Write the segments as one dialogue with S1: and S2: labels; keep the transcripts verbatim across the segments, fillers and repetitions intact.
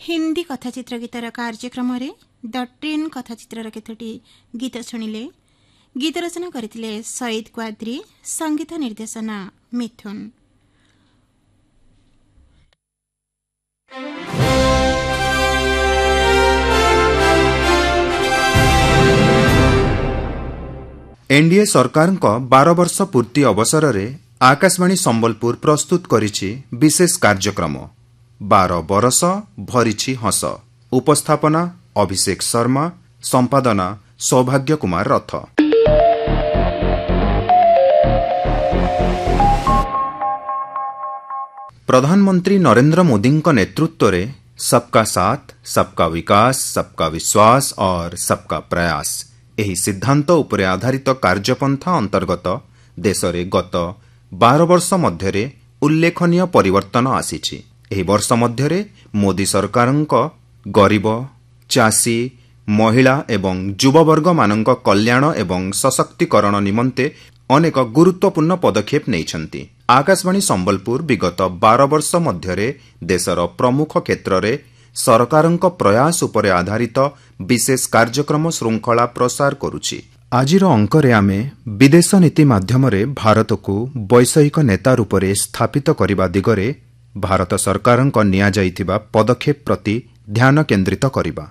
S1: हिंदी कथाचित्र गीतर कार्यक्रम the train कथाचित्र केतोटी गीत शुणिले। गीत रचना करथिले सईद क्वाद्री, संगीत निर्देशना मिथुन।
S2: एनडीए सरकार बार वर्ष पूर्ति अवसर में आकाशवाणी संबलपुर प्रस्तुत करिछि विशेष कार्यक्रम बार बरस भरिछि हस। उपस्थापना अभिषेक शर्मा, संपादना सौभाग्य कुमार रथ। प्रधानमंत्री नरेंद्र मोदी नेतृत्व में सबका साथ, सबका विकास, सबका विश्वास और सबका प्रयास एही सिद्धांत उपरे आधारित कार्यपंथा अंतर्गत देश में गत बार वर्ष मध्य उल्लेखनीय परिवर्तन आसीछि। एही वर्ष मध्य मोदी सरकारक गरीब, चाषी, महिला एवं युववर्ग मानक कल्याण एवं सशक्तिकरण निमंते अनेक गुरुत्वपूर्ण पदक्षेप नैछन्ति। आकाशवाणी संबलपुर विगत बार वर्ष मध्य देशर प्रमुख क्षेत्र में सरकारक प्रयास उपरे आधारित विशेष कार्यक्रम श्रृंखला प्रसार करुछि। आजिर अंकरे आमे विदेश नीति माध्यम भारत को वैषयिक नेता रूप में स्थापित करने दिगरे भारत सरकारक निया जाइथिबा पदक्षेप प्रति ध्यान केन्द्रित करिबा।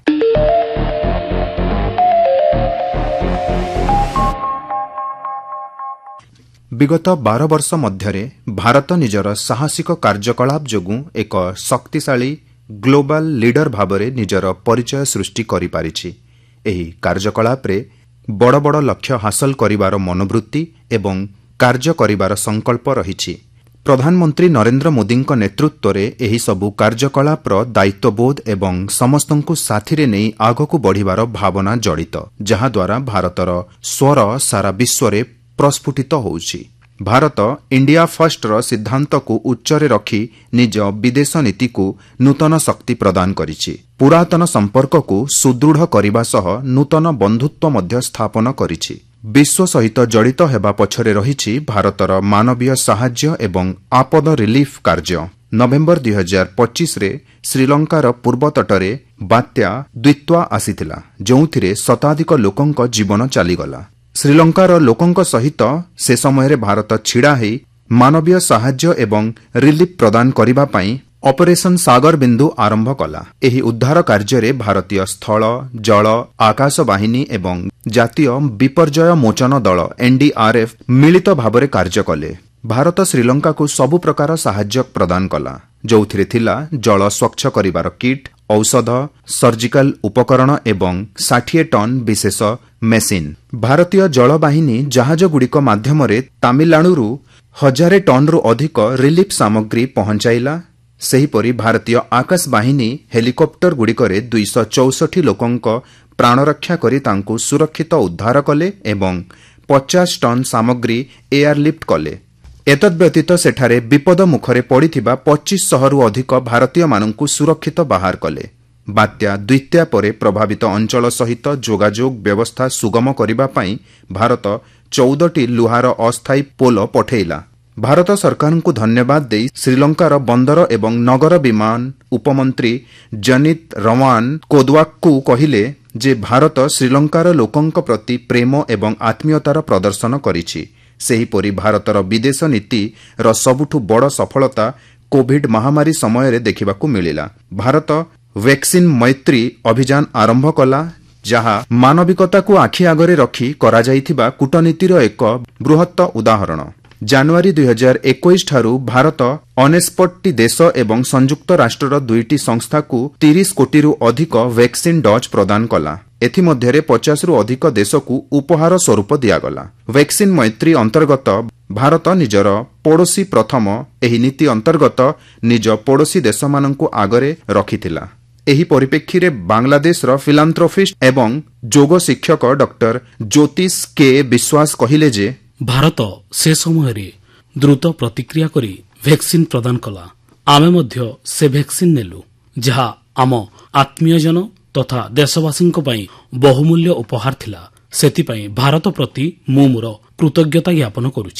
S2: विगत बार वर्ष मध्य भारत निजर साहसिक कार्यकलाप जोगु एक शक्तिशाली ग्लोबल लीडर भावरे निजर परिचय सृष्टि करि पारिछि। एही कार्यकलाप रे बड़ बड़ लक्ष्य हासिल करिवार मनोवृत्ति एवं कार्य करिवार संकल्प रहिछि। प्रधानमंत्री नरेंद्र मोदी नेतृत्व रे एही सबु कार्यकलाप रो दायित्वबोध एवं समस्तंकु साथीरे नेई आगकु बढ़िवार भावना जड़ित, जहा द्वारा भारतर स्वर सारा विश्व रे प्रस्फुटित होउछि। भारत इंडिया फर्स्ट रो सिद्धांत को उच्चरे रखी निज विदेश नीति को नूतन शक्ति प्रदान करिछि। पुरातन संपर्क को सुदृढ़ करिबा सह नूतन बंधुत्व मध्य स्थापन करिछि। विश्व सहित जड़ित हेबा पछरे रहिछि भारतर मानवीय साहाय्य एवं आपद रिलीफ कार्य। नवेम्बर दुई हजार पच्चीस रे श्रीलंकार पूर्व तटरे बात्या द्वित्वा आसीथिला, जोंथिरे शताधिक लोकंक जीवन चलीगला। श्रीलंकार लोकंक सहित से समय भारत छिड़ा है मानवीय साहाय्य एवं रिलीफ प्रदान करिबा पई ऑपरेशन सागर बिंदु आरंभ कला। एही उद्धार कार्य रे भारतीय स्थल, जल, आकाश बाहिनी एवं जातीय विपर्यय मोचन दल एनडीआरएफ मिलित भावरे कार्य कले। भारत श्रीलंका को सबु प्रकार साहाय्य प्रदान कला, जोथिरे थिला जल स्वच्छ करिबार किट, औषध, सर्जिकल उपकरण एवं षाठिए टन विशेष मेसिन। भारतीय जलबाहिनी जहाज गुड़िक माध्यम तामिलनाडु हजारे टन रु अधिक रिलीफ सामग्री पहुंचाइला। सेहीपरि भारतीय आकाश बाहिनी हेलिकॉप्टर गुड़िकरे दुईश चौसठी लोकंक प्राणरक्षा करी तांकु सुरक्षित उद्धार कले एवं पचास टन सामग्री एयरलिफ्ट कले। एतद्व्यतीत सेठारे विपद मुखरे पड़िथिबा पच्चीस शहरु अधिक भारतीय मानंकु सुरक्षित बाहर कले। बात्या द्वितीय परे प्रभावित अंचल सहित जोगाजोग व्यवस्था सुगम करिबा पई भारत चौदह लुहार अस्थायी पोल पठेइला। भारत सरकार को धन्यवाद देई श्रीलंकार बंदर एवं नगर विमान उपमंत्री जनित रवान कोदवाक्कु कहिले जे भारत श्रीलंकार लोकंक प्रति प्रेम एवं आत्मीयतार प्रदर्शन करिछि। सेहीपरि भारतर विदेश नीति र सबुठु बड़ सफलता कोविड महामारी समय रे देखिबाकु मिलिला। भारत वैक्सीन मैत्री अभियान आरंभ कला, जहा मानविकता को आखि आगरे रखी करा जाइथिबा कूटनीतिर एक बृहत्त उदाहरण। जनवरी दुई हजार इक्कीस ठारू भारत अनेस्पट्टी देश एवं संयुक्त राष्ट्र दुईटी संस्था को तीस कोटी रु अधिक वैक्सीन डोज प्रदान कला। एथिमध्यरे पचास रु अधिक देश को उपहार स्वरूप दियागला। वैक्सीन मैत्री अंतर्गत भारत निजर पड़ोसी प्रथम एही नीति अंतर्गत निज पड़ोसी देश मानंकु आगरे रखिथिला। एही परिप्रेक्षी रे बांग्लादेश रो फिलांथ्रोपिस्ट एवं जोग शिक्षक डॉक्टर ज्योतिष के विश्वास कहिले जे
S3: भारत से समय रे द्रुत प्रतिक्रिया करी वैक्सीन प्रदान कला। आमे मध्य से वैक्सीन नेलु, जहा आम आत्मीयजन तथा देशवासींक पई बहुमूल्य उपहार थिला। सेति पई भारत प्रति मु मोर कृतज्ञता ज्ञापन करूछि।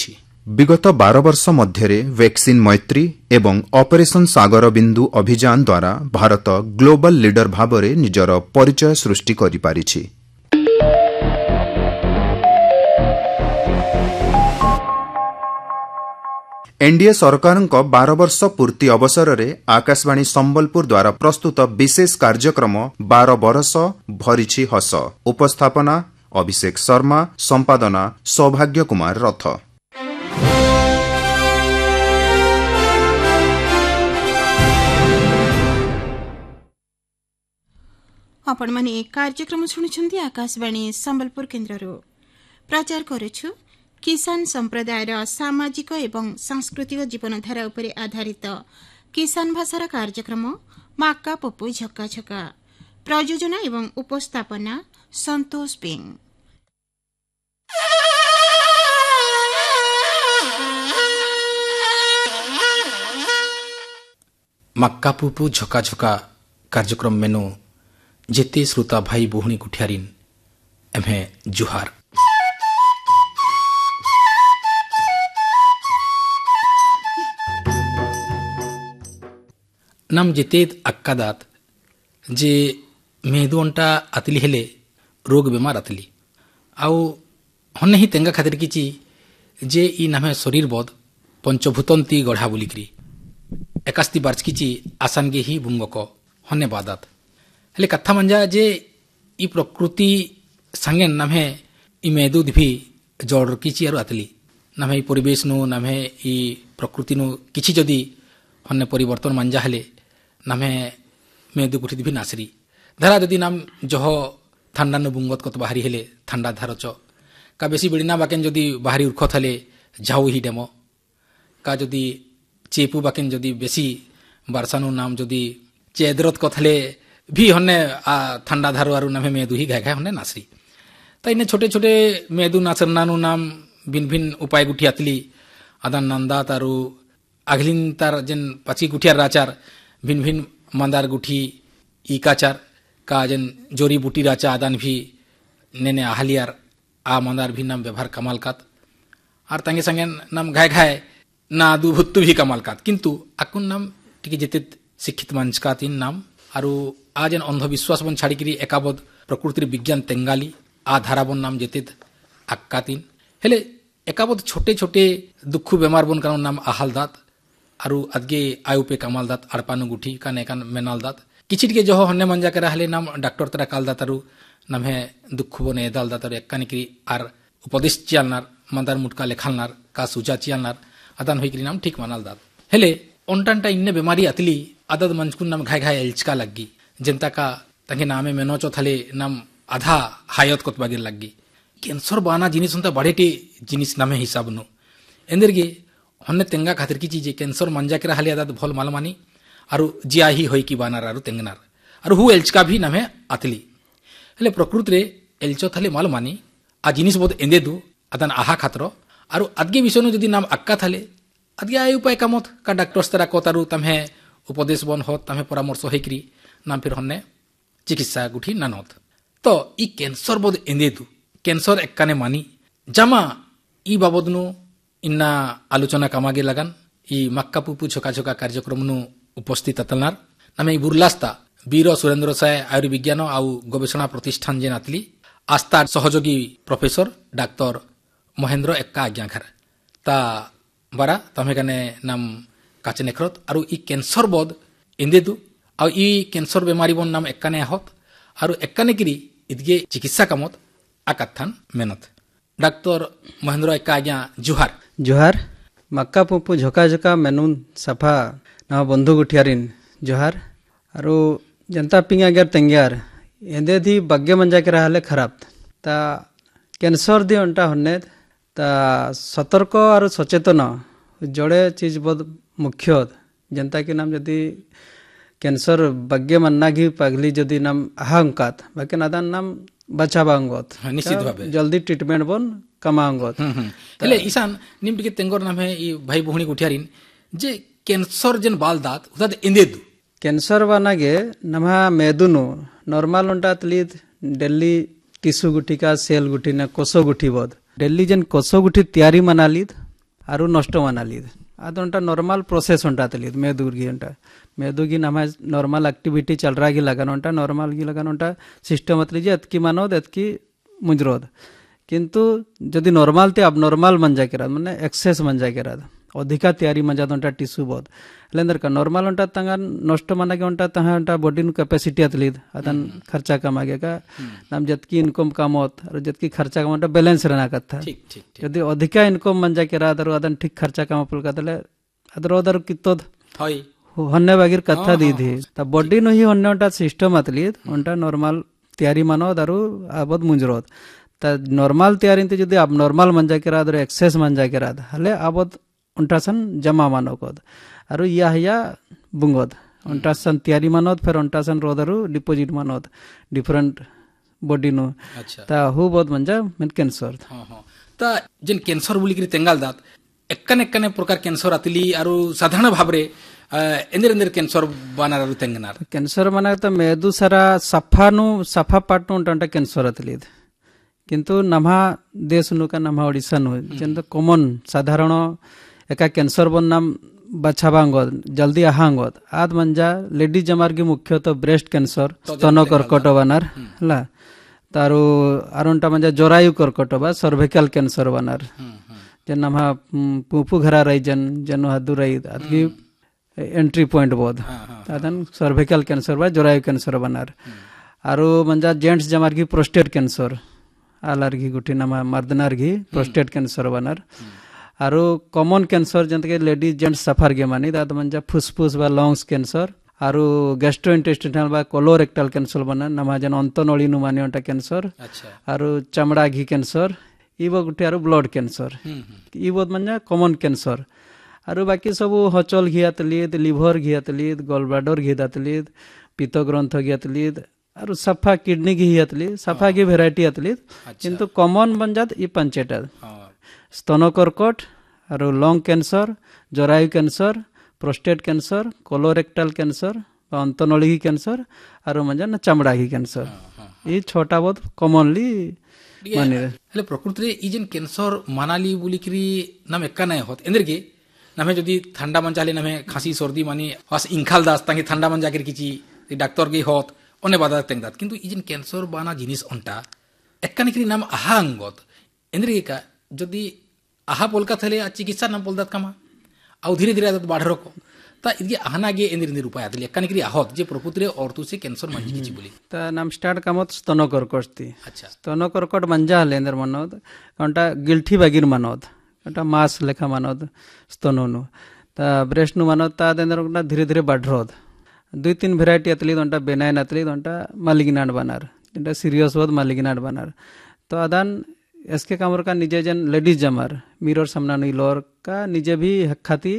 S2: विगत बार वर्ष मध्य वैक्सीन मैत्री एवं ऑपरेशन सागर बिंदु अभियान द्वारा भारत ग्लोबल लीडर भाव में निजर परिचय सृष्टि करि पारिछि। एनडीए सरकार बार वर्ष पूर्ति अवसर में आकाशवाणी संबलपुर द्वारा प्रस्तुत विशेष कार्यक्रम बार बरस भरिछि हस। उपस्थापना अभिषेक शर्मा, संपादना सौभाग्य कुमार रथ।
S1: आपण माने कार्यक्रम शुणुछंती आकाशवाणी संबलपुर केन्द्ररो। प्रचार करुछु किसान संप्रदायर सामाजिक एवं सांस्कृतिक जीवनधारा उपरे आधारित किसान भाषार कार्यक्रम माक्का पप्पू झक्का झक्का। प्रयोजना एवं उपस्थापना संतोष पिंग।
S4: मक्का पुपु झका झका कार्यक्रम मेनु जेते श्रोता भाई बोहनी गुठियारिन एमे जुहार। नाम जेतेद अक्कादात जे मेहदु अंटा आतली हेले रोग बेमार आतली आउ हन्ने ही तेंगा खातिर किछि जे ई नामे शरीर बोध पंचभूतंती गढ़ा बोलिकरी एकास्ती बार्च किछि आसान गे ही बुंगक हन्ने बादात हेले कथा मंजा जे ई प्रकृति संगे नामे ई मेहदु भी जड़ किछि आरु आतली नामे ई परिवेश नु नामे ई प्रकृति नु किछि जदी हन्ने परिवर्तन मंजा हेले नामे मेदु गुठी भी नासरी धारा जदि नाम जह ठंडा न बुंगत कत बाहरी हेले ठंडा धारच का बेसी बिड़ना बाकेन जदि बाहरी उर्ख थले झाऊ ही डेमो का जदि चेपू बाकेन जदि बेसी बारसानु नाम जदि चेदरत कथले भी हन्ने ठंडा धारो आरु नामे मेदु ही घाय घाय हन्ने नासरी त इने छोटे छोटे मेदु नासरनानु नाम भिन्न भिन्न उपाय गुठी आतली आदान नंदा तारु आगलिन तार जेन पाची गुठियार राचार भिन्न भिन्न मंदार गुठी इकाचार का जन जोरी बूटी राचा आदान भी नेने आहलियार आ मंदार भी नाम व्यवहार कमाल कात और तंगे संगे नाम घाय घाय ना दुभुत्तु भी कमाल कात किंतु आकुन नाम टिके जेते शिक्षित मंच का तीन नाम आरु आ जन अंधविश्वास बन छाड़ी करी एकाबद प्रकृति विज्ञान तेंगाली आ धाराबन नाम जेते अक्का तीन हेले एकाबद छोटे छोटे दुखु बेमार बन का नाम आहालदात आरु अदगे आयु पे कमाल दात अड़पानु गुठी काने कान मेनाल दात किछि के जहो हन्ने मंजा के रहले नाम डॉक्टर तरा काल दातारु नामे दुख बने दाल दातारु एक्कानि की आर उपदेश चियालनार मंदार मुटका लेखालनार का सुजा चियालनार आदान होइकरी नाम ठीक मानाल दात हेले ओंटांटा इन्ने बेमारी आतली आदद मंचकुन नाम घाय घाय एलचका लग्गी जनता का तंगे नामे मेनोचो थले नाम आधा हायत कत बागिर लग्गी कैंसर बाना जिनिस उनता बड़ेटी जिनिस नामे हिसाब नु एंदरगे हन्ने तेंगा खातिर की चीज कैंसर मंजा के रहले आदत भल मालमानी आरु जिया ही होई की बानार आरु तेंगनार आरु हु एलचका भी नामे आतली हेले प्रकृति रे एलचो थले मालमानी आ जिनिस बोध एंदे दु आदान आहा खातर आरु अदगे विषयनु जदि नाम अक्का थले अदगे आय उपाय कामत का डॉक्टर तरा कोतारु तमहे उपदेश बन होत तमहे परामर्श होइकरी नाम फिर हन्ने चिकित्सा गुठी नानोत तो ई कैंसर बोध एंदे दु कैंसर एक्काने मानी जामा ई बाबदनु इन्ना आलोचना कामागे लगन ई मक्का पुपु छोका छोका कार्यक्रम नु उपस्थित अतलनार नामे ई बुरलास्ता वीर सुरेंद्र साय आयुर्विज्ञान आउ गवेषणा प्रतिष्ठान जेन आतली आस्था सहयोगी प्रोफेसर डॉक्टर महेंद्र एक्का आज्ञाघर ता बारा तमे कने नाम काचे नेखरत आरु ई कैंसर बोध इंदेदु आउ ई कैंसर बेमारी बन नाम एक्काने आहत आरु एक्काने किरी इदगे चिकित्सा कामत आकाथान मेहनत डॉक्टर महेंद्र एक्का आज्ञा जुहार
S5: जोहार मक्का पुपु झका झका मेनुन सफा ना बंधु गुठियारिन जोहार आरो जनता पिंगा गेर तेंग्यार एंदे दी बग्गे मंजा के रहले खराब ता कैंसर दी अंटा हन्ने ता सतर्क आरो सचेतन जोड़े चीज बहुत मुख्य जनता के नाम जदी कैंसर बग्गे मन्ना घी पगली जदी नाम अहंकात बाकी नादान नाम बचाबांगत
S4: निश्चित भाबे
S5: जल्दी ट्रीटमेंट बन कमांगत
S4: हेले ईशान निम टिके तेंगर नाम है ई भाई बहुणी गुठियारिन जे कैंसर जन बाल दात उदा इंदेदु
S5: कैंसर वानागे नमहा मेदुनु नॉर्मल उंटा तलीद डेली टिश्यू गुठी का सेल गुठी ना कोसो गुठी बोध डेली जन कोसो गुठी तैयारी मनालीद आरु नष्ट मानाली अदंटा नॉर्मल प्रोसेस उंटातली मेदुगी अंटा मेदुगी नम नॉर्मल एक्टिविटी चल रहा गी लगन उंटा नॉर्मल गी लगन उंटा सिस्टम अतली एतकी मानोद एतकी मुंजरोद किंतु जदि नॉर्मल ते अब नॉर्मल मन जाके राद माने एक्सेस मन जाके राद अधिका तैयारी मजा उंटा टिश्यू बहुत लेंदर का नॉर्मल उंटा तंगा नष्ट माना के उंटा तहा उंटा बॉडी नु कैपेसिटी अतली अदन खर्चा कम आगे का नाम जतकी इनकम कमोत और जतकी खर्चा कम उंटा बैलेंस रहना कथा
S4: ठीक ठीक
S5: यदि अधिका इनकम मन जाके राद और अदन ठीक खर्चा कम पुल का तले अदर अदर कितो
S4: हई
S5: हन्ने बागिर कथा दी थी तब बॉडी नु ही हन्ने उंटा सिस्टम अतली उंटा नॉर्मल तैयारी मानो दारू आबद मुंजरोद त नॉर्मल तैयारी ते जदि अब नॉर्मल मन जाके राद और एक्सेस मन जाके राद हले आबद उंटासन जमा मानो कोद अरु या या बुंगोद उंटासन तैयारी मानोद फिर उंटासन रोदरु डिपॉजिट मानोद डिफरेंट बॉडी नु
S4: अच्छा
S5: ता हु बहुत मंजा मेन कैंसर
S4: हां हां ता जेन कैंसर बोली करी तेंगाल दात एक्कन एक्कन प्रकार कैंसर आतली आरु साधारण भाबरे एंदर एंदर कैंसर बानार आरु तेंगनार
S5: कैंसर माने त मेदु सारा सफा नु सफा पार्ट नु उंटा कैंसर आतली किंतु नम्हा देश नु का नम्हा ओडिसा नु जेन कॉमन साधारण एका कैंसर बन नाम बछाबांगोद जल्दी आहांगोद आद मंजा लेडीज जमार की मुख्य तो ब्रेस्ट कैंसर स्तन कर्कट बनार हला तारु आरुंटा मंजा जोरायु कर्कट बा सर्विकल कैंसर बनार जेन नम्हा पुपु घरा रही जन जनु हादु रही आदकी एंट्री पॉइंट बोध आदन सर्विकल कैंसर बा जोरायु कैंसर बनार आरु मंजा जेंट्स जमार की प्रोस्टेट कैंसर आलार घी गुठी नमा मर्दनार घी प्रोस्टेट कैंसर बनार आरो कॉमन कैंसर जंत के लेडीज जेंट्स सफर के मानी दाद मंजा फुसफुस बा लंग्स कैंसर आरो गैस्ट्रोइंटेस्टाइनल बा कोलोरेक्टल कैंसर बना नमा जन अंतनळी नु माने ओटा कैंसर
S4: अच्छा
S5: आरो चमड़ा घी कैंसर इबो गुटे आरो ब्लड कैंसर इबो मंजा कॉमन कैंसर आरो बाकी सब हचल घी आतलीद लिवर घी आतलीद गॉलब्लैडर घी आतलीद पित्त ग्रंथ घी आतलीद आरो सफा किडनी घी आतली सफा घी वैरायटी आतलीद किंतु कॉमन बन जात ई पंचेटा स्तन कर्कट आरो lung cancer जरायु cancer prostate cancer colorectal cancer अंतनळी cancer आरो मंजा न चमड़ा घी कैंसर ई छोटा बहुत कॉमनली माने
S4: हेले प्रकृति रे ई जेन कैंसर मानाली बोली करी नाम एक्का नै होत एंदर के नामे जदी ठंडा मन चाले नामे खांसी सर्दी माने हस इंखाल दास तांगे ठंडा मन जाकर किची डॉक्टर के होत ओने बादा तेंगदात किंतु ई जेन कैंसर बाना जिनिस अंटा एक्का निकरी नाम आहांगत एंदर के का जदि आहा पोलका थले चिकित्सा नाम पोलदात कामा आउ धीरे धीरे आदत बाढ़ रको ता इदगे आहना गे एंदिर एंदिर उपाय आतले एक्का निकरी आहत जे प्रकृति रे औरतु से कैंसर मंजी किची बोली
S5: ता नाम स्टार्ट कामत स्तन कर्कटती
S4: अच्छा
S5: स्तन कर्कट मंजा लेंदर मनोद कंटा गिल्ठी बागिर मनोद कंटा मास लेखा मनोद स्तननु ता ब्रेस्ट नु मनोद ता देंदर कंटा धीरे धीरे बाढ़रोद दुई तीन वैरायटी आतली दोंटा बेनाइन आतली दोंटा मालिग्नांट बनार जेंटा सीरियस होद मालिग्नांट बनार तो आदान एसके कामर का निजे जन लेडीज जमार मिरर सामना नीलोर का निजे भी खाती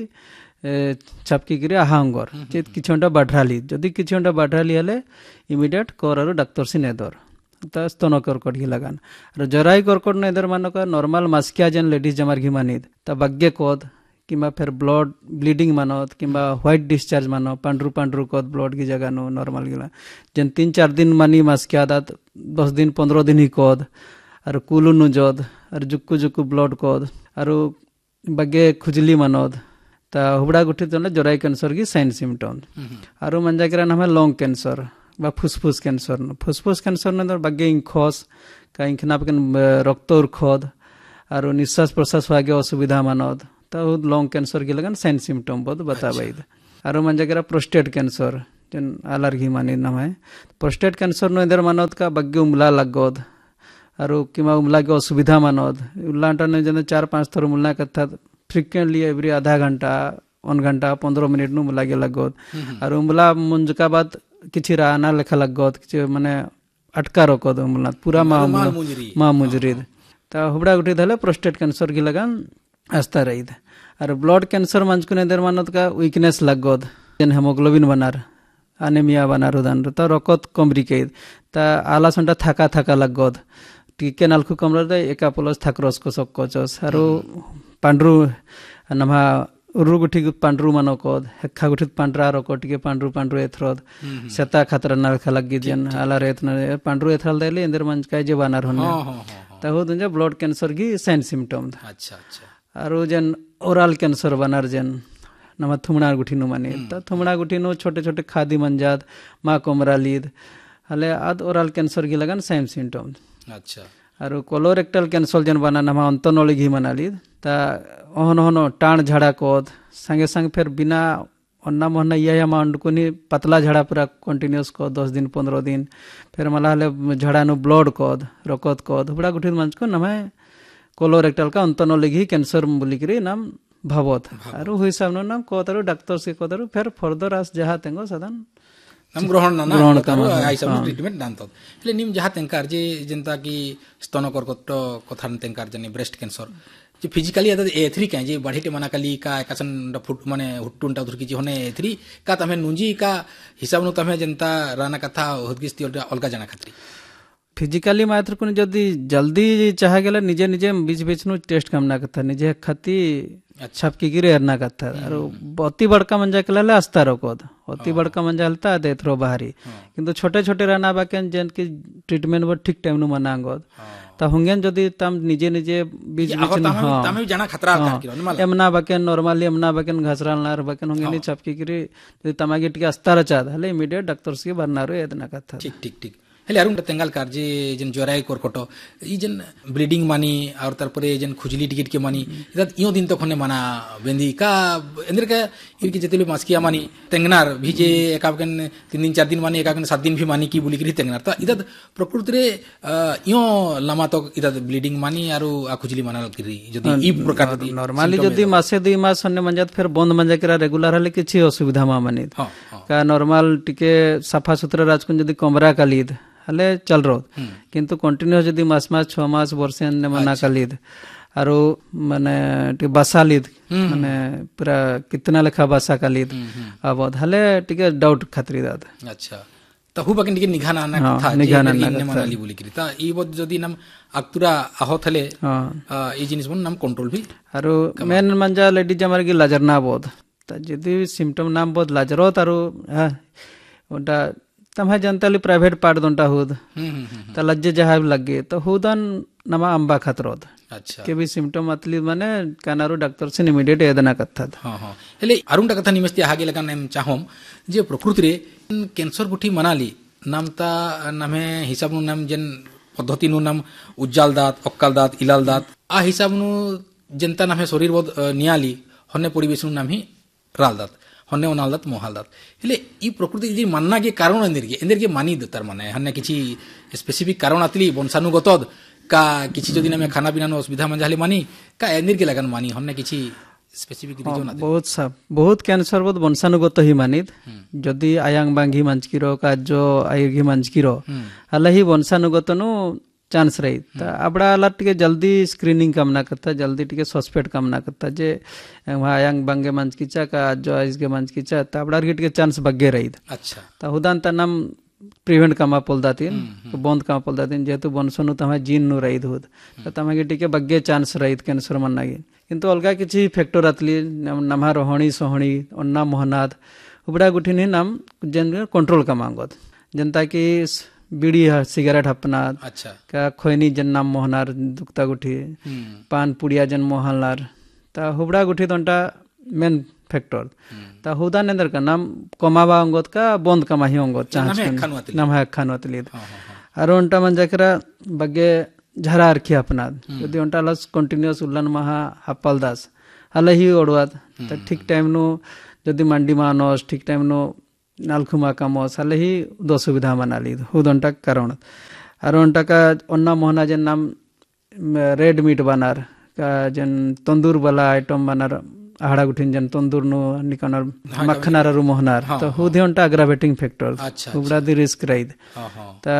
S5: छपकी गिरे आहांगर चेत किछंटा बाढ़राली जदि किछंटा बाढ़राली हले इमीडिएट कोरारो डॉक्टर से नेदर त स्तन कर्कट ही लगान और जराई कर्कट नेदर मानो का नॉर्मल मास्किया जन लेडीज जमार घी मानिद त भाग्य कोद किंबा फिर ब्लड ब्लीडिंग मानोत किंबा व्हाइट डिस्चार्ज मानो पांड्रू पांड्रू कोद ब्लड की जगह नो नॉर्मल गिला जन तीन चार दिन मानी मास्किया दात दस दिन पंद्रह दिन ही कोद और कुलू नुजोद और जुक्कू जुक्कू ब्लड कोद और बगे खुजली मनोद ता हुबड़ा गुठी तो जोराई कैंसर की साइन सिम्टम और मंजा के नाम है लंग कैंसर बा फुसफुस कैंसर फुसफुस कैंसर ने बगे इंखस का इंखना रक्त उर्खद और निश्वास प्रश्वास आगे असुविधा मानद तो लंग कैंसर की लगन साइन सिम्टम बहुत बताबाई और मंजा के प्रोस्टेट कैंसर जन एलर्जी मानी नाम है प्रोस्टेट कैंसर नो इधर मानद का बगे उमला लगद और किमा उमला के असुविधा मानद उल्लाटा ने जन चार पांच थर उमला कथा फ्रिक्वेंटली एवरी आधा घंटा वन घंटा पंद्रह मिनिट नु उमला के लगद और उमला मुंजका बाद किछि राना लेखा लगद किछि माने अटका रकद उमला पूरा मा मा मुजरीद ता हुबड़ा गुठी धले प्रोस्टेट कैंसर की लगन आस्ता रहीद और ब्लड कैंसर मंजकुने देर मानद का वीकनेस लगद जन हेमोग्लोबिन बनार अनेमिया बनार उदान त रकत कमरिकेद ता आला संटा थाका थाका लगद टिके नालखु कमर दे एका प्लस थाकरस को सब कोचस आरो पांड्रू नभा उरु गुठी पांड्रू मानो कोद हेखा गुठी पांड्रा रको टिके पांड्रू पांड्रू एथरद सेता खतरा नाल खलग जन आला रेत न पांड्रू एथरल देले इंदर मंज काय जे बनार होने ता हो दुंजा ब्लड कैंसर की साइन सिम्टम
S4: अच्छा अच्छा
S5: आरो जन ओराल कैंसर बनार जेन नमा थुमड़ा गुठिनु माने त थुमड़ा गुठिनु छोटे छोटे खादी मंजात मा कोमरालीद हले आद ओराल कैंसर गी लगन सेम सिम्टम
S4: अच्छा
S5: आरो कोलोरेक्टल कैंसर जेन बना नमा अंतनोली घी मनालीद ता ओहन ओहन टाण झाड़ा कोद संगे संग फिर बिना अन्ना मोहना या मांडकुनी पतला झाड़ा पूरा कंटिन्यूस को दस दिन पंद्रह दिन फिर मला हले झाड़ा नु ब्लड कोद रकोद कोद हुबड़ा गुठिन मंचको नमे कोलोरेक्टल का अंतनोली घी कैंसर बुलिकरी नाम भावत आरो हुई सामनो नाम कोतारो डॉक्टर से कोतारो फिर फर्दर आस जहा तेंगो सदन
S4: नम ग्रहण ना
S5: ग्रहण
S4: करो आई सब ट्रीटमेंट दांत हेले निम जहा तेंकार जे जनता की स्तन कर्कट कथान तेंकार जने ब्रेस्ट कैंसर जे फिजिकली अद एथ्री का जे बाढीटे मना कली का एकसन फुट माने हुट्टुंटा उधर की जे होने एथ्री का तमे नुंजी का हिसाब नु तमे जनता राना कथा होदगिस्ती अलगा जाना खात्री
S5: फिजिकली मात्र को जदी जल्दी चाह गेला निजे निजे बीच बीच नु टेस्ट काम ना करता निजे खाती छपकी गिरे हरना करता और अति बड़का मंजा केला आस्ता रोकोद अति बड़का मंजा हलता दे थ्रो बाहरी किंतु छोटे छोटे रहना बाकेन जेन की ट्रीटमेंट वो ठीक टाइम नु मनांगोद त हुंगेन जदी तम निजे निजे बीच बीच नु हां
S4: तमे जाना खतरा कर
S5: एमना बाकेन नॉर्मली एमना बाकेन घसराल नार बाकेन हुंगेन छपकी गिरे जदी तमागे टिके आस्ता रचा हले इमीडिएट डॉक्टर से बरनारो एदना कथा
S4: ठीक ठीक ठीक हेले अरुण तेंगाल कार जे जन जोराई कोरकोटो ई जन ब्लीडिंग मानी और तारपरे जन खुजली टिकट के मानी इदा इयो दिन तो खने माना बेंदी का अंदर का ई के जतेले मासकिया मानी तेंगनार भीजे एकाबकन तीन दिन चार दिन मानी एकाबकन सात दिन भी मानी की बुली करी तेंगनार त इदा प्रकृति रे इयो लमा तो इदा ब्लीडिंग मानी आरो आ खुजली माना करी जदी ई प्रकार दी
S5: नॉर्मली जदी मासे दुई मास सन्ने मंजात फिर बंद मंजा करा रेगुलर हले किछि असुविधा मा मानी का नॉर्मल टिके सफा सुथरा राजकुन जदी कमरा कालीद हले चल रो किंतु कंटिन्यूस जदी मास मास छह मास वर्ष ने मना कलीद आरो माने टे बसा लीद माने पूरा कितना लेखा बसा कलीद अब हले टिके डाउट खतरी दाद
S4: अच्छा त हु बकन टिके निघाना ना था
S5: निघाना ना
S4: ने मनाली बोली करी त ई बद जदी नम अक्तुरा आहत हले ई जिनिस बन नम कंट्रोल भी
S5: आरो मेन मंजा लेडी जमर की लाजरना बोध त जदी सिम्टम नाम बोध लाजरो तारो ओटा तम है जनताली प्राइवेट पार्ट दोंटा हुद त लज्जे जहाब लगे तो हुदन नमा अंबा खतरोद
S4: अच्छा
S5: के भी सिम्टम अतली माने कानारो डॉक्टर से इमीडिएट एदना कथा
S4: हां हां हेले अरुण कथा निमस्ती आगे लगा नेम चाहोम जे प्रकृति रे कैंसर गुठी मनाली नामता नामे हिसाब नु नाम जन पद्धति नु नाम उज्जाल दात अक्काल दात इलाल दात आ हिसाब नु जनता नामे शरीर बोध नियाली हन्ने परिवेश नु नाम ही राल दात हन्ने ओनालदात मोहालदात हेले ई प्रकृति जे मानना के कारण अंदर के अंदर के मानी दतार माने हन्ने किछि स्पेसिफिक कारण आतली वंशानुगत का किछि जदि नामे खाना पीना नो असुविधा मन जाले मानी का अंदर के लगन मानी हन्ने किछि स्पेसिफिक रीजन आते
S5: बहुत सब बहुत कैंसर बहुत वंशानुगत ही मानिद जदि आयांग बांगी मांचकिरो का जो आयुगी मांचकिरो हले ही वंशानुगत नो चांस रही त abड़ा अलर्ट के जल्दी स्क्रीनिंग कामना करता जल्दी टिके सस्पेक्ट कामना करता जे वहां यांग बांगे मांचकिचा का जो आइस के मांचकिचा त abड़ा के चांस बग्गे रही
S4: अच्छा
S5: त हुदान त नाम प्रिवेंट कामा पोलदातीन बंद कामा पोलदातीन जेतु बनसनु तमा जीन नु रही हुद त तमागे टिके बग्गे चांस रही कैंसर मननागी किंतु अलगा किछि फैक्टर आतली नमहा रोहणी सोहणी अन्ना मोहनाद हुबड़ा गुठिनी नाम जन कंट्रोल कामांगत जनता की बीड़ी सिगरेट हपना
S4: अच्छा
S5: का खोयनी जन नाम मोहनार दुक्ता गुठी पान पुड़िया जन मोहनलार ता हुबड़ा गुठी तंटा मेन फैक्टर ता हुदा नेंदर का नाम कमावा अंगत का बंद कमाही अंगत चांस नाम है खानवतली आरो उनटा मन जकरा बगे झरा रखी अपना यदि उनटा लस कंटिन्यूअस उल्लन महा हपल दास हले ही ओडवात त ठीक टाइम नो यदि मंडी मानस ठीक टाइम नो नालखुमा कामस हले ही दो सुविधा मनाली हुदंटा कारण आरोंटा का अन्ना मोहना जन नाम रेड मीट बनार का जन तंदूर वाला आइटम बनार आहाड़ा गुठिन जन तंदूर नो निकनर मखनार रु मोहनार तो हुदियंटा अग्रावेटिंग फैक्टर हुबड़ा दी रिस्क रहीद ता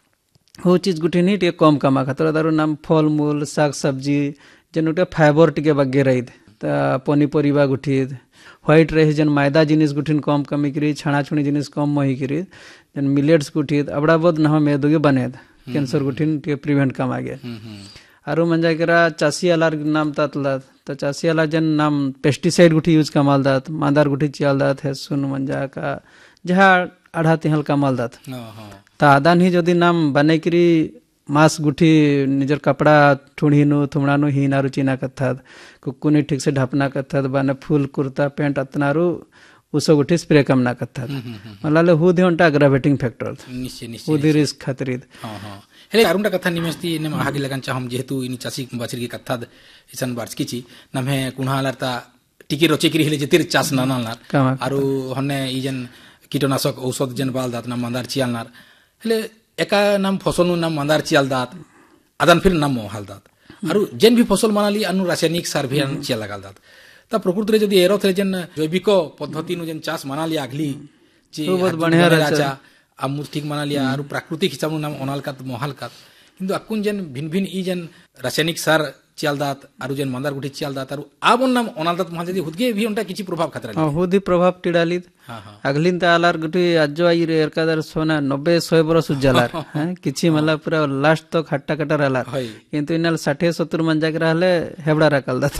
S5: हो चीज गुठिन ही कम कमा खतर दारू नाम फल मूल साग सब्जी जन उटे फाइबर टिके बगे रहीद ता पनीपरिबा गुठिद व्हाइट राइस जन मैदा जिनिस गुठिन कम कमी करी छाणा छुणी जिनिस कम मही करी जन मिलेट्स गुठिद अबड़ा बोध नहा मेदुगे बनेद कैंसर गुठिन टे प्रिवेंट कम आगे आरो मंजा करा चासी आलार नाम तातला त चासी आला जन नाम पेस्टिसाइड गुठी यूज कमाल दात मादार गुठी चियाल दात है सुन मंजा का जहा आढ़ा तिहल कमाल दात ता आदान ही जदी नाम बने करी मास गुठी निजर कपड़ा ठुणीनु थुमणानु हिनारु चिना कथाद कुकुनी ठीक से ढापना कथाद बाने फुल कुर्ता पेंट अतनारु उसो गुठी स्प्रे कमना कथाद मलाले हुदी उंटा ग्रेविटिंग फैक्टर
S4: निश्चय निश्चय
S5: हुदी रिस्क खतरीद
S4: हां हां हेले अरुंडा कथा निमस्ती ने आगे लगन चाहम जेहेतु इनी चासी बाचरी की कथाद इसन बार्स किची नमे कुणालारता टिकी रोचेकरी हेले जेतिर चास नानालार आरु हने इजन कीटनाशक औषध जन बाल दात ना मंदार चियालनार हेले एका नाम फसल नाम मंदार चियाल दात आदान फिर नाम मोहाल दात आरु जेन भी फसल मानाली अनु रासायनिक सार भी चिया लगाल दात ता प्रकृति रे जदी एरो थे जन जैविक पद्धति नु जन चास मानाली आगली जे
S5: बहुत बढ़िया
S4: राजा आमु ठीक मानाली आरु प्राकृतिक हिसाब नाम ओनाल कात मोहाल कात किंतु अकुन जन भिन्न भिन्न ई जन रासायनिक सार चियाल दात आरु जन मंदार गुठी चियाल दात आरु आबन नाम ओनाल दात महाजदी हुदगे भी उनटा किछि प्रभाव खतरा
S5: हां हुदी प्रभाव टिडाली
S4: हां हां
S5: अगलिन तालार गुठी आजो आई रे एरकादार सोना नब्बे सौ बरस उजालार हैं किछि मला पूरा लास्ट तक हट्टा कटा रहलार किंतु इनाल साठ सत्तर मन जाके रहले हेबडा राकल दात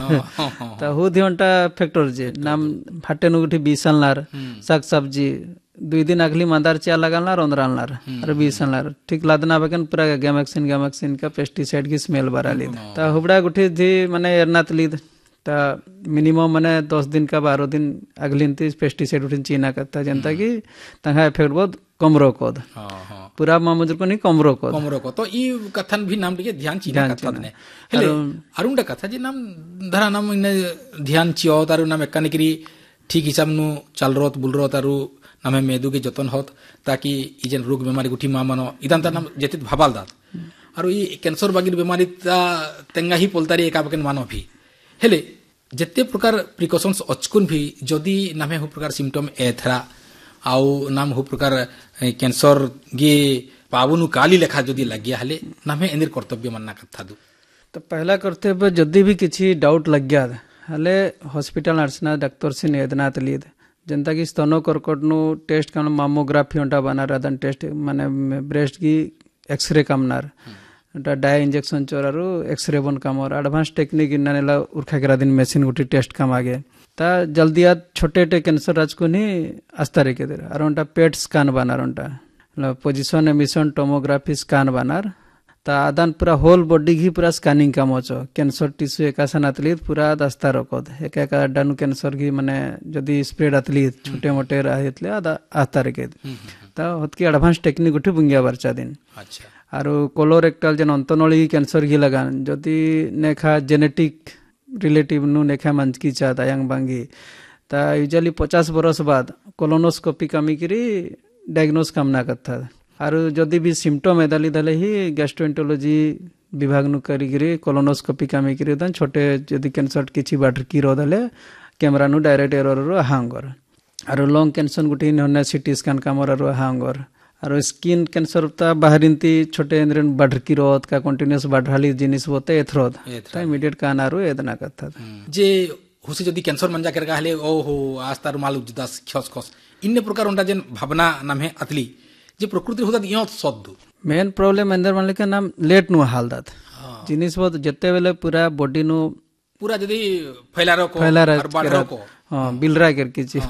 S5: त हुदी उनटा फैक्टर जे नाम फाटे नु गुठी बीसनलार साग सब्जी दुई दिन अगली मंदार चिया लगालनार ओंदरालनार अरे बीसनलार ठीक लादना बकन पूरा गैमैक्सिन गैमैक्सिन का पेस्टिसाइड की स्मेल बराली ता हुबड़ा गुठी थी माने एरनातली ता मिनिमम माने दस दिन का बारह दिन अगलिन ती पेस्टिसाइड उठिन चीना करता जनता की तंगा इफेक्ट बहुत कम रोकोद हां हां पूरा मामुजर को नहीं कम रोकोद
S4: कम रोको तो ई कथन भी नाम के ध्यान चीना कथा ने हेले अरुंडा कथा जे नाम धरा नाम इने ध्यान चियो तारु नाम एकानिकरी ठीक हिसाब नु चल रोत बुल रोत तारु नामे मेदु के जतन होत ताकि इजन रोग बीमारी गुठी मा मानो इदांता नाम जेतित भाबाल दात आरो ई कैंसर बागिर बीमारी ता तेंगा ही पोलतारी एका बकन मानो भी हेले जेते प्रकार प्रिकॉशंस अचकुन भी जदी नामे हु प्रकार सिम्टम एथरा आउ नाम हु प्रकार कैंसर गे पावनु काली लेखा जदी लगिया हले नामे एंदिर कर्तव्य मानना कथा दु
S5: तो पहला कर्तव्य जदी भी किछि डाउट लग गया हले हॉस्पिटल अर्चना डॉक्टर से नेदना तलीद जनता की स्तनो कर्कट नु टेस्ट कम मामोग्राफी उंटा बना रदन टेस्ट माने ब्रेस्ट की एक्सरे कमनार उंटा डाई इंजेक्शन चोरारु एक्सरे बन कमर एडवांस टेक्निक इन्नानेला उरखा करा दिन मशीन गुटी टेस्ट कम आगे ता जल्दी आ छोटे टे कैंसर राज को नहीं आस्तारे के दे और उंटा पेट स्कैन बनार उंटा पोजीशन एमिशन टोमोग्राफी स्कैन बनार ता आदान पूरा होल बॉडी की पूरा स्कैनिंग काम होचो कैंसर टिश्यू एकासन अतलीत पूरा दस्ता रखोद एक एक डानु कैंसर की माने जदी स्प्रेड अतलीत छोटे मोटे राहितले आदा आस्तारे के ता होत की एडवांस टेक्निक उठी बुंगिया बरचा दिन अच्छा आरो कोलोरेक्टल जन अंतनळी कैंसर की लगान जदी नेखा जेनेटिक रिलेटिव नु नेखा मंचकी चा दायांग बांगी ता यूजुअली पचास बरस बाद कोलोनोस्कोपी कमी करी डायग्नोस कामना करता आरो जदी भी सिम्टम एदाली दले ही गैस्ट्रोएंटरोलॉजी विभाग नु करी गिरी कोलोनोस्कोपी कामी करी दन छोटे जदी कैंसर किछि बाटर की रोदले कैमरा नु डायरेक्ट एरर रो हांगर आरो लंग कैंसर गुटी नने सीटी स्कैन कामरा रो हांगर आरो स्किन कैंसर ता बाहरिनती छोटे इंद्रन बाटर की रोद का कंटीन्यूअस बाढराली जिनिस होते एथरोद ता इमीडिएट कानारो एदना कथा
S4: जे हुसे जदी कैंसर मंजा कर गाले ओ हो आस्तार मालु जुदास खस खस इन्ने प्रकार उंडा जन भावना नाम है अतली जे प्रकृति होता इयो सद्दु
S5: मेन प्रॉब्लम अंदर मान के नाम लेट नु हाल दात जिनिस बहुत जत्ते बेले पूरा बॉडी नु
S4: पूरा जदी फैलारो को और बाढरो को
S5: हां बिलरा कर के जी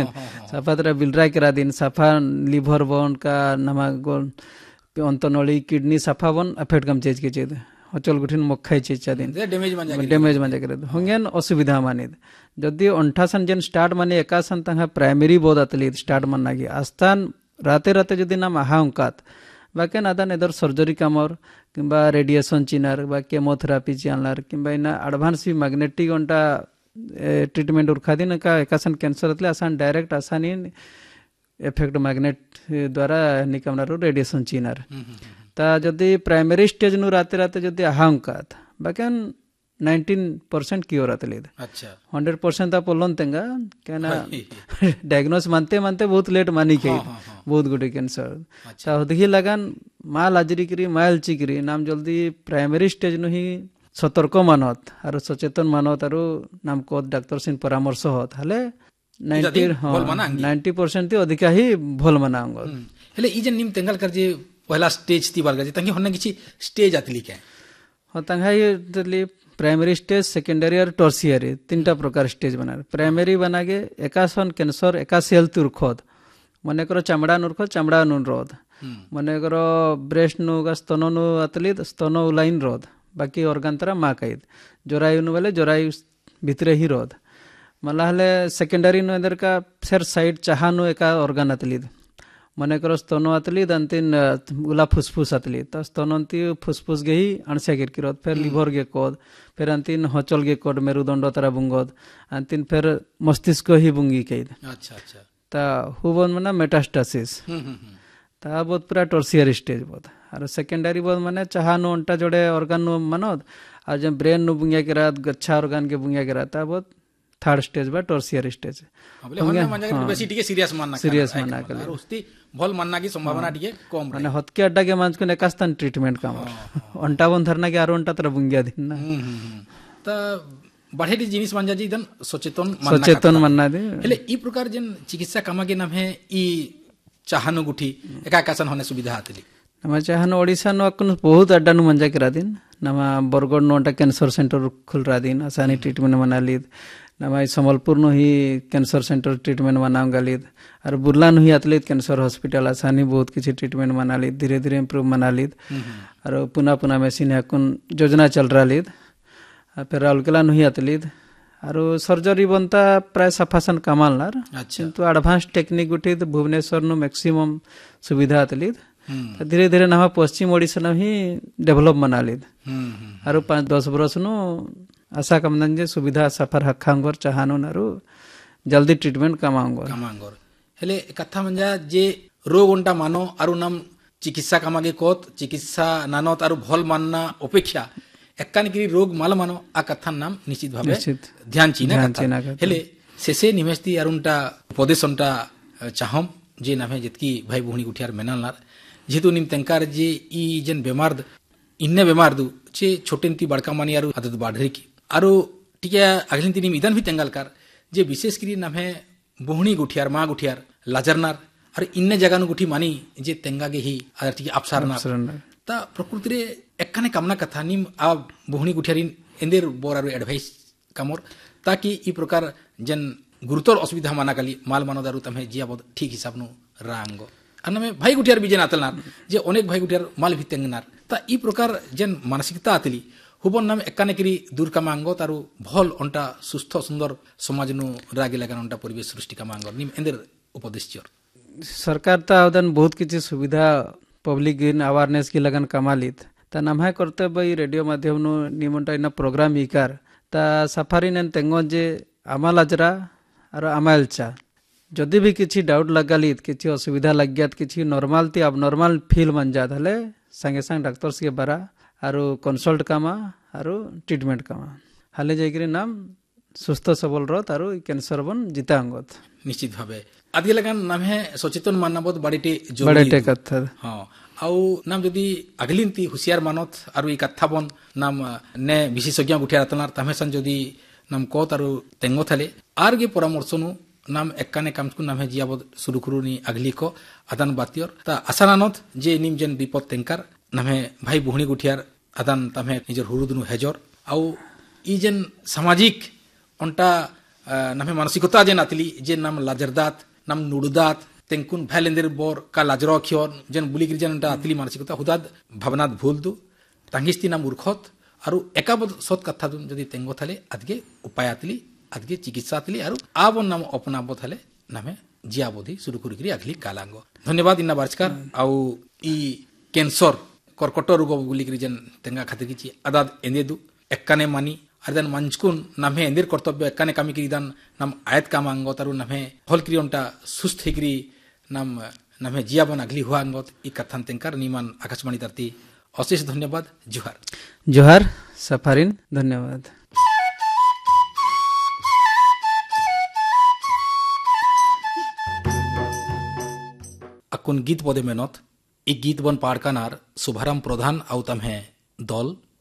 S5: सफा तरह बिलरा करा दिन सफा लिवर बोन का नमा गोल अंतनळी किडनी सफा बन अफेक्ट कम चेज के चेद हचल गुठिन मखाई चेज दिन
S4: डैमेज मान जाके
S5: डैमेज मान जाके होंगेन असुविधा मानिद जदी अंठासन जन स्टार्ट माने एकासन तंगा प्राइमरी बोध अतली स्टार्ट मन नागी आस्थान राते राते जदी नाम आहांकात बाकेन आदान एदर सर्जरी कामर किंबा रेडिएशन चिनार बा केमोथेरापी चिनार किंबा इना एडवांस भी मैग्नेटिक उंटा ट्रीटमेंट उरखा दिन का एकासन कैंसर अतले आसान डायरेक्ट आसानी इफेक्ट मैग्नेट द्वारा निकमनारो रेडिएशन चिनार ता जदी प्राइमरी स्टेज नु राते राते जदी आहांकात बाकेन नाइंटीन परसेंट क्योर अतले अच्छा हंड्रेड परसेंट ता पोलन तेंगा केना डायग्नोस मानते मानते बहुत लेट मानी के बहुत गुटे कैंसर ता होदही लगान माल आजरी करी माल चिकरी नाम जल्दी प्राइमरी स्टेज नु ही सतर्क मानत आरो सचेतन मानत आरो नाम को डॉक्टर सिन परामर्श होत हले नाइंटी परसेंट ती अधिका ही भल मनांग
S4: हले ई जन निम तेंगल कर जे पहला स्टेज ती बार जे तंगी होने किछि स्टेज आतली के
S5: हो तंगा ये तली प्राइमरी स्टेज सेकेंडरी और टर्शियरी तीनटा प्रकार स्टेज बना प्राइमरी बना के एकासन कैंसर एका सेल तुरखोद मने करो चमड़ा नुरखो चमड़ा नुन रोद मने करो ब्रेस्ट नु का स्तन नु अतली स्तन उलाइन रोध बाकी ऑर्गन तरा मा कईद जोरायु नु बेले जोरायु भितरे ही रोध मला हले सेकेंडरी नु अंदर का फिर साइड चाहा नु एका ऑर्गन अतली मने करो स्तन अतली अंतिन उला फुसफुस अतली तो स्तन अंति फुसफुस गे ही अणसे गिर किरोद फिर लिवर गे कोद फिर अंतिन हचल गे कोड मेरुदंड तरा बुंगोद अंतिन फिर मस्तिष्क ही बुंगी कईद
S4: अच्छा अच्छा
S5: ता हुबन मना मेटास्टासिस ता बहुत पूरा टर्सियर स्टेज बहुत और सेकेंडरी बहुत माने चाहा नु अंटा जोड़े ऑर्गन नु मनोद और जब ब्रेन नु बुंगिया के रात गच्छा ऑर्गन के बुंगिया के रात बहुत थर्ड स्टेज बा टर्सियर स्टेज
S4: बोले होने माने के बेसी टिके सीरियस मानना
S5: सीरियस मानना के
S4: और उसती भल मानना की संभावना टिके कम
S5: माने हतके अड्डा के मांस को नेकास्तान ट्रीटमेंट काम अंटा बन धरना के आरो अंटा तर बुंगिया दिन ना
S4: त बढ़ेटी जिनिस मानजा जी दन सचेतन
S5: मानना सचेतन मानना दे
S4: हेले ई प्रकार जन चिकित्सा कामा के नाम है ई चाहनु गुठी एका कासन होने सुविधा आतली
S5: नम चाहनु ओडिसा नो अकुन बहुत अड्डा नु मंजा करा दिन नमा बरगड नो अंटा कैंसर सेंटर खुल रा दिन आसानी ट्रीटमेंट मनालीद नमा संबलपुर नो ही कैंसर सेंटर ट्रीटमेंट मनाम गालीद और बुर्ला नो ही अतलीद कैंसर हॉस्पिटल आसानी बहुत किसी ट्रीटमेंट मनालीद धीरे धीरे इम्प्रूव मनालीद और पुना पुना मेसिन अकुन योजना चल रहा लीद फिर राउरकेला नु ही अतलीद और सर्जरी बनता प्राय सफासन कमाल नार किंतु एडवांस टेक्निक गुटी भुवनेश्वर नु मैक्सिमम सुविधा अतलीद धीरे धीरे नमा पश्चिम ओडिशा न ही डेवलप मनालीद और पाँच दस बरस नु आशा कमदन जे सुविधा सफर हखांगोर चाहानो नारू जल्दी ट्रीटमेंट कमांगोर
S4: कमांगोर हेले कथा मंजा जे रोग उंटा मानो आरु नाम चिकित्सा कामागे कोत चिकित्सा नानोत आरु भल मानना अपेक्षा एक्कान की रोग माल मानो आ कथा नाम निश्चित भावे ध्यान चीना कथा हेले शेषे निमेस्ती आरुंटा उपदेशंटा चाहम जे नामे जितकी भाई भूणी गुठियार मेनालनार जेतु निम तेंकार जे ई जन बेमार इन्ने बेमार दु चे छोटेंती बड़का मानी आरु आदत बाढ़री की आरु टिके अगलिंती निम इदन भी तेंगालकार जे विशेष करी नामे भूणी गुठियार मा गुठियार लाजरनार और इन्ने जगह नु गुठी मानी जे तेंगागे ही आदर टिके अपसारनार ता प्रकृति रे एक्काने कामना कथा निम आ भूणी गुठियारिन एंदेर बोरारु एडवाइस कामोर ताकि ई प्रकार जन गुरुतर असुविधा माना काली माल मानो दारु तमे जिया बहुत ठीक हिसाब नु रांगो अन्नमे भाई गुठियार भी जन आतलनार जे अनेक भाई गुठियार माल भी तेंगनार ता ई प्रकार जन मानसिकता आतली हुबन नाम एक्काने करी दूर कामांगो तारु भल अंटा सुस्थ सुंदर समाज नु रागे लगन अंटा परिवेश सृष्टि कामांगो निम एंदेर उपदेश चोर
S5: सरकार ता आदन बहुत किछि सुविधा पब्लिक इन अवेयरनेस की लगन कमालित ता नमहा कर्तव्य रेडियो माध्यम नु निमंटा इन प्रोग्राम इकार ता सफारी नन तेंगो जे आमालाजरा और आमालचा जदि भी किछि डाउट लगालित किछि असुविधा लगियात किछि नॉर्मल ती अब नॉर्मल फील मन जात हले संगे संग डॉक्टर से बारा आरो कंसल्ट कामा आरो ट्रीटमेंट कामा हाले जायकरी नाम सुस्थ सबल रत आरो कैंसर बन जितांगत
S4: निश्चित भावे आदि लगन नाम है सचेतन मानना बहुत बड़ीटे जो
S5: बड़ेटे कथा
S4: हां आउ नाम जदी अगलिनती होशियार मानत आरो ई कथा बन नाम ने विशेषज्ञ गुठिया रतनार तमेसन जदी नाम को तारो तेंगो थाले आर गे परामर्श नु नाम एक्काने कामकु नाम है जिया बहुत सुरुखुरुनी अगली को आदान बातियोर ता आसानानत जे निम जन विपद तेंकार नाम है भाई बुहणी गुठियार आदान तमे निजर हुरुदनु हेजर आउ ई जन सामाजिक अंटा नाम है मानसिकता जे नातली जे नाम लाजरदात नाम नुडदात तेंकुन भैलेंदर बोर का लाजरो खियोर जन बुली गिर जन आतली मानसिकता हुदाद भावनात भूल दु तांगिस्ती नाम मूर्खत आरु एकाबद सत कथा दुन जदी तेंगो थाले आदगे उपाय आतली आदगे चिकित्सा आतली आरु आबन नाम अपनाबो थाले नामे जियाबोधी शुरू करी करी अगली कालांगो धन्यवाद इन्ना बारचकार आउ ई कैंसर कर्कट रोग बुली गिर जन तेंगा खातिर किछि आदाद एंदेदु एक्काने मानी अरदन मंचकुन नामे एंदेर कर्तव्य एक्काने कामी करी दान नाम आयत कामांगो तारु नामे हल करी अंटा सुस्थ हेकरी नाम नामे जियाबन अगली हुआंगत ई कथान तेंकार निमान आकाशवाणी धरती अशेष धन्यवाद जोहार
S5: जोहार सफारिन धन्यवाद
S4: अकुन गीत पदे मेनत ई गीत बन पाड़कानार शुभाराम प्रधान आउतम है दल